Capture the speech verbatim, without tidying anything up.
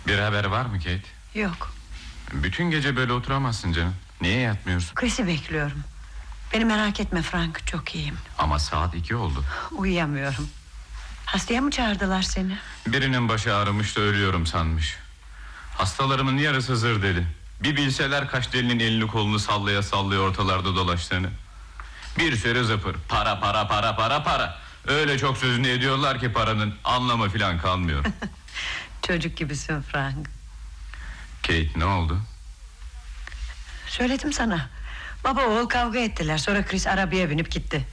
Bir haber var mı Kate? Yok. Bütün gece böyle oturamazsın canım. Niye yatmıyorsun? Chris'i bekliyorum. Beni merak etme Frank, çok iyiyim. Ama saat iki oldu. Uyuyamıyorum. Hastaya mı çağırdılar seni? Birinin başı ağrımış da ölüyorum sanmış. Hastalarımın yarısı zır deli. Bir bilseler kaç delinin elini kolunu sallaya sallaya ortalarda dolaştığını. Bir sürü zıpır. Para para para para para. Öyle çok sözünü ediyorlar ki paranın anlamı filan kalmıyor. Çocuk gibisin Frank. Kate, ne oldu? Söyledim sana. Baba oğul kavga ettiler. Sonra Chris arabaya binip gitti.